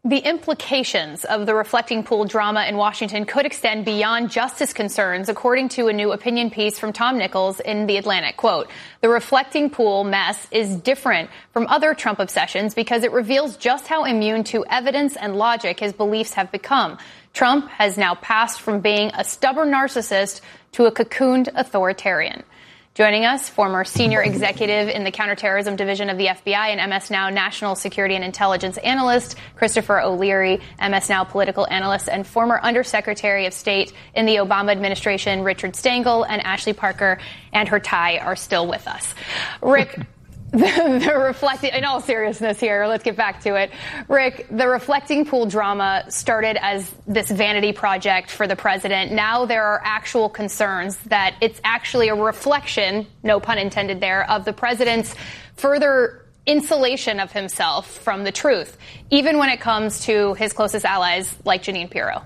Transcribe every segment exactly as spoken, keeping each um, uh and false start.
The implications of the reflecting pool drama in Washington could extend beyond justice concerns, according to a new opinion piece from Tom Nichols in The Atlantic. Quote, the reflecting pool mess is different from other Trump obsessions because it reveals just how immune to evidence and logic his beliefs have become. Trump has now passed from being a stubborn narcissist to a cocooned authoritarian. Joining us, former senior executive in the counterterrorism division of the F B I and M S Now national security and intelligence analyst, Christopher O'Leary, M S Now political analyst, and former undersecretary of state in the Obama administration, Richard Stengel, and Ashley Parker and her tie are still with us. Rick, the, the reflecting, in all seriousness here, let's get back to it. Rick, the reflecting pool drama started as this vanity project for the president. Now there are actual concerns that it's actually a reflection, no pun intended there, of the president's further insulation of himself from the truth, even when it comes to his closest allies like Jeanine Pirro.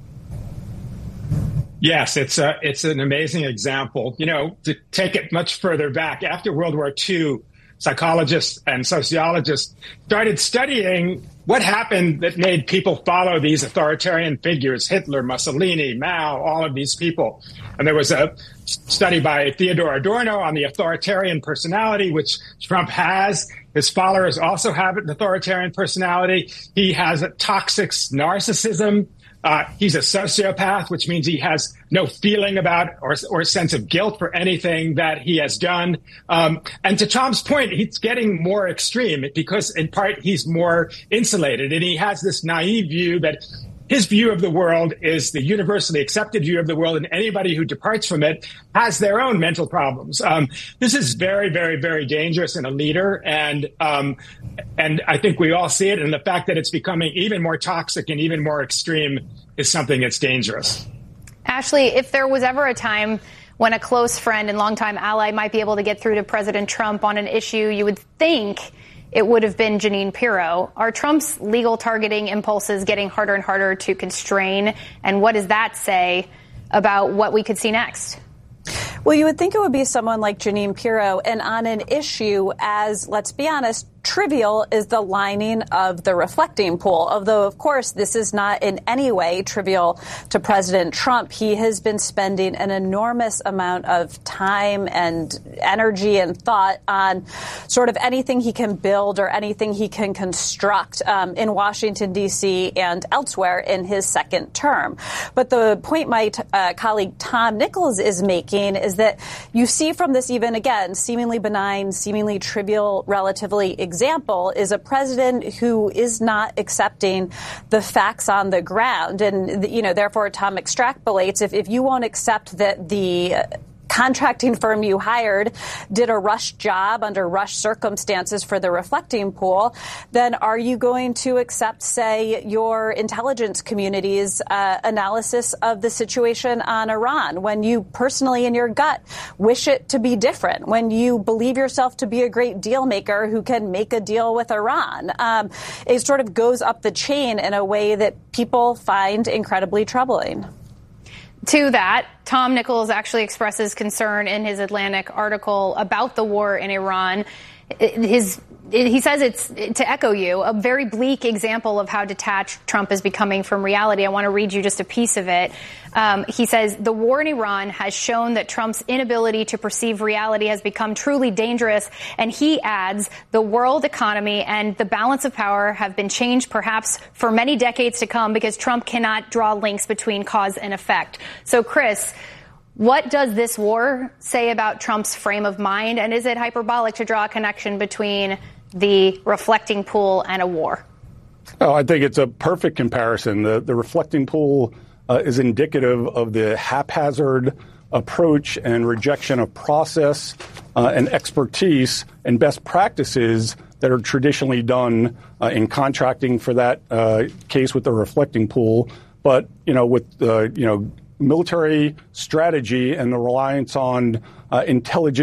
Yes, it's a, it's an amazing example. You know, to take it much further back, after World War Two, psychologists and sociologists started studying what happened that made people follow these authoritarian figures, Hitler, Mussolini, Mao, all of these people. And there was a study by Theodore Adorno on the authoritarian personality, which Trump has. His followers also have an authoritarian personality. He has a toxic narcissism. Uh, he's a sociopath, which means he has no feeling about or, or sense of guilt for anything that he has done. Um, and to Tom's point, he's getting more extreme because, in part, he's more insulated. And he has this naive view that his view of the world is the universally accepted view of the world, and anybody who departs from it has their own mental problems. Um, this is very, very, very dangerous in a leader, and um, and I think we all see it. And the fact that it's becoming even more toxic and even more extreme is something that's dangerous. Ashley, if there was ever a time when a close friend and longtime ally might be able to get through to President Trump on an issue, you would think it would have been Jeanine Pirro. Are Trump's legal targeting impulses getting harder and harder to constrain? And what does that say about what we could see next? Well, you would think it would be someone like Jeanine Pirro, and on an issue as, let's be honest, trivial is the lining of the reflecting pool. Although, of course, this is not in any way trivial to President Trump. He has been spending an enormous amount of time and energy and thought on sort of anything he can build or anything he can construct um, in Washington, D C and elsewhere in his second term. But the point my t- uh, colleague Tom Nichols is making is that you see from this even, again, seemingly benign, seemingly trivial, relatively example is a president who is not accepting the facts on the ground. And, you know, therefore, Tom extrapolates if, if you won't accept that the contracting firm you hired did a rush job under rush circumstances for the reflecting pool, then are you going to accept, say, your intelligence community's uh, analysis of the situation on Iran when you personally in your gut wish it to be different, when you believe yourself to be a great deal maker who can make a deal with Iran? Um, it sort of goes up the chain in a way that people find incredibly troubling. To that, Tom Nichols actually expresses concern in his Atlantic article about the war in Iran. His, he says it's, to echo you, a very bleak example of how detached Trump is becoming from reality. I want to read you just a piece of it. Um, he says, the war in Iran has shown that Trump's inability to perceive reality has become truly dangerous. And he adds, the world economy and the balance of power have been changed perhaps for many decades to come because Trump cannot draw links between cause and effect. So, Chris, what does this war say about Trump's frame of mind? And is it hyperbolic to draw a connection between the reflecting pool and a war? Oh, I think it's a perfect comparison. The, the reflecting pool uh, is indicative of the haphazard approach and rejection of process uh, and expertise and best practices that are traditionally done uh, in contracting for that uh, case with the reflecting pool. But, you know, with, uh, you know, military strategy and the reliance on uh, intelligence